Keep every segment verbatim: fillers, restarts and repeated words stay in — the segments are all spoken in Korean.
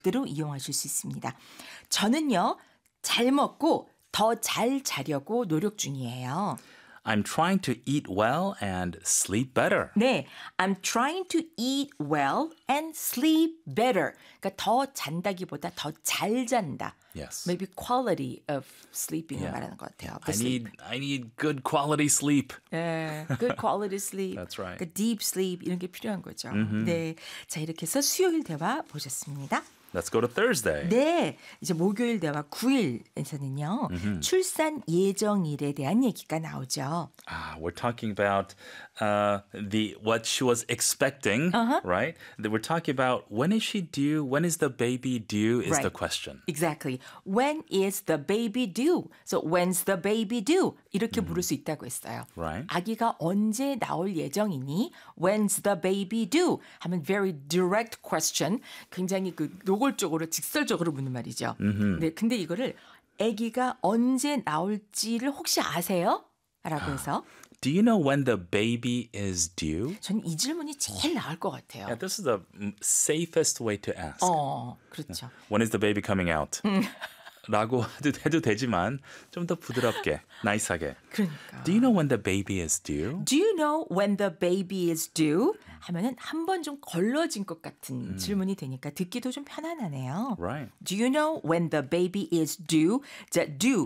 대로 이용하실 수 있습니다. 저는요, 잘 먹고 더 잘 자려고 노력 중이에요. I'm trying to eat well and sleep better. 네, I'm trying to eat well and sleep better. 그러니까 더 잔다기보다 더 잘 잔다. Yes. Maybe quality of sleeping을 Yeah. 말하는 것 같아요. I need I need good quality sleep. 네, good quality sleep. That's right. 그러니까 deep sleep 이런 게 필요한 거죠. Mm-hmm. 네, 자 이렇게 해서 수요일 대화 보셨습니다. Let's go to Thursday. 네, 이제 목요일 대화 구 일에서는요. Mm-hmm. 출산 예정일에 대한 얘기가 나오죠. Ah, we're talking about uh, the what she was expecting, uh-huh. right? We're talking about when is she due? When is the baby due? Is right. the question. Exactly. When is the baby due? So when's the baby due? 이렇게 mm-hmm. 물을 수 있다고 했어요. Right. 아기가 언제 나올 예정이니? When's the baby due? 하면 very direct question. 굉장히 그 노골적으로 직설적으로 묻는 말이죠. Mm-hmm. 네, 근데 이거를 아기가 언제 나올지를 혹시 아세요? 라고 해서 Do you know when the baby is due? 저는 이 질문이 제일 나을 것 같아요. Yeah, this is the safest way to ask. 어, 그렇죠. When is the baby coming out? 라고 해도, 해도 되지만 좀 더 부드럽게, 나이스하게. 그러니까. Do you know when the baby is due? Do you know when the baby is due? 하면은 한 번 좀 걸러진 것 같은 음. 질문이 되니까 듣기도 좀 편안하네요. Right. Do you know when the baby is due? 자, due,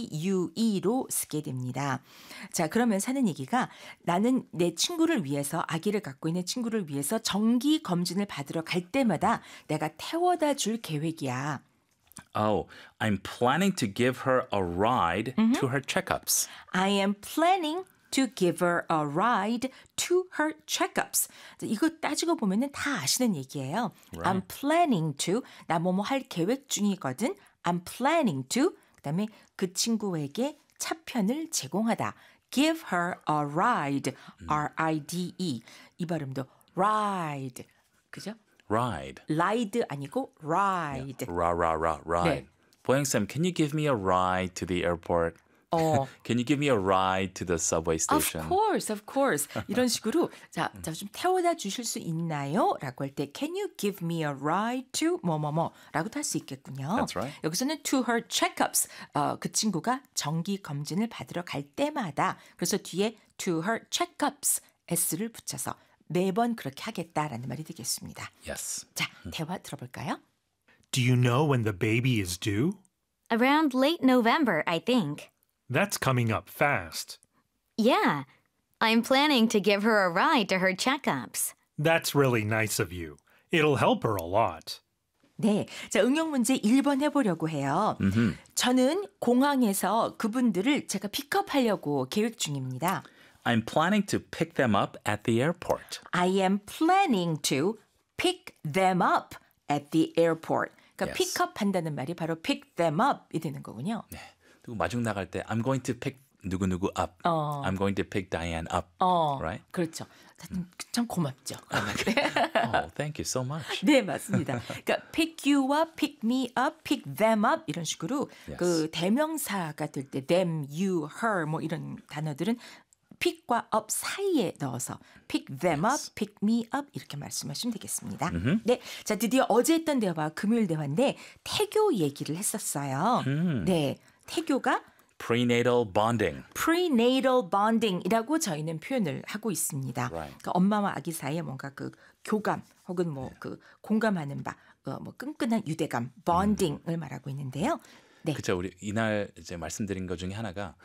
D-U-E로 쓰게 됩니다. 자, 그러면서 하는 얘기가 나는 내 친구를 위해서 아기를 갖고 있는 친구를 위해서 정기 검진을 받으러 갈 때마다 내가 태워다 줄 계획이야. Oh, I'm planning to give her a ride mm-hmm. to her checkups. I am planning to give her a ride to her checkups. 이거 따지고 보면은 다 아시는 얘기예요. Right. I'm planning to, 나 뭐뭐 할 계획 중이거든. I'm planning to, 그다음에 그 친구에게 차편을 제공하다. Give her a ride, 음. R I D E. 이 발음도 ride, 그죠? Ride. ride 아니고 ride. Yeah. Ra, ra, ra, ride. 네. 보영쌤, can you give me a ride to the airport? 어. Can you give me a ride to the subway station? Of course, of course. 이런 식으로 자, 자 좀 태워다 주실 수 있나요? 라고 할 때 Can you give me a ride to 뭐뭐뭐 라고도 할 수 있겠군요. That's right. 여기서는 to her checkups. 어, 그 친구가 정기 검진을 받으러 갈 때마다 그래서 뒤에 to her checkups S를 붙여서 매번 그렇게 하겠다라는 말이 되겠습니다. Yes. 자, 대화 들어볼까요? Do you know when the baby is due? Around late November, I think. That's coming up fast. Yeah. I'm planning to give her a ride to her checkups. That's really nice of you. It'll help her a lot. 네, 자 응용 문제 일 번 해보려고 해요. Mm-hmm. 저는 공항에서 그분들을 제가 픽업하려고 계획 중입니다. I'm planning to pick them up at the airport. I am planning to pick them up at the airport. 그러니까 Yes. 픽업한다는 말이 바로 pick them up이 되는 거군요. 네. 그리고 마중 나갈 때 I'm going to pick 누구누구 up. 어. I'm going to pick Diane up. 어, Right? 그렇죠. 참, 참 고맙죠. Oh, thank you so much. 네, 맞습니다. 그러니까 pick you up, pick me up, pick them up 이런 식으로 Yes. 그 대명사가 될 때 them, you, her 뭐 이런 단어들은 pick과 up 사이에 넣어서 pick them Yes. up, pick me up 이렇게 말씀하시면 되겠습니다. Mm-hmm. 네, 자 드디어 어제 했던 대화 금요일 대화인데 태교 얘기를 했었어요. 음. 네, 태교가 Prenatal bonding. prenatal bonding이라고 저희는 표현을 하고 있습니다. Right. 그러니까 엄마와 아기 사이에 뭔가 그 교감 혹은 뭐 그 공감하는 바, 어, 뭐 끈끈한 유대감, bonding을 음. 말하고 있는데요. 네, 그렇죠. 우리 이날 이제 말씀드린 것 중에 하나가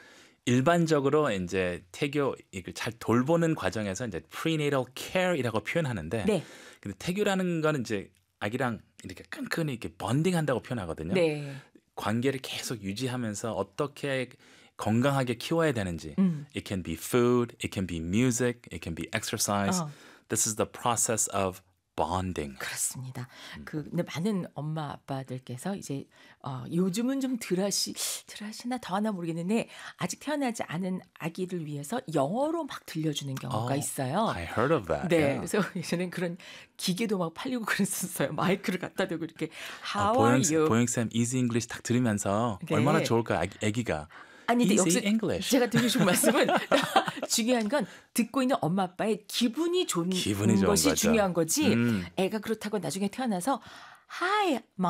일반적으로 이제 태교 이걸 잘 돌보는 과정에서 이제 prenatal care이라고 표현하는데, 네. 근데 태교라는 거는 이제 아기랑 이렇게 끈끈히 이렇게 번딩한다고 표현하거든요. 네. 관계를 계속 유지하면서 어떻게 건강하게 키워야 되는지. 음. It can be food, it can be music, it can be exercise. 어. This is the process of bonding. 그렇습니다. 그 근데 많은 엄마 아빠들께서 이제 어, 요즘은 좀 덜하시 덜하시나 더 하나 모르겠는데 아직 태어나지 않은 아기를 위해서 영어로 막 들려주는 경우가 Oh, 있어요. I heard of that. 네, Yeah. 그래서 예전엔 그런 기계도 막 팔리고 그랬었어요. 마이크를 갖다 대고 이렇게 아, How are 보영, you? 보영쌤 Easy English 딱 들으면서 네. 얼마나 좋을까 아기, 아기가. 아니, 근데 Easy 여기서 English. 제가 드리고 싶은 말씀은 중요한 건 듣고 있는 엄마 아빠의 기분이 좋은 기분이 좋은 것이 거죠. 중요한 거지. 음. 애가 그렇다고 나중에 태어나서 Hi,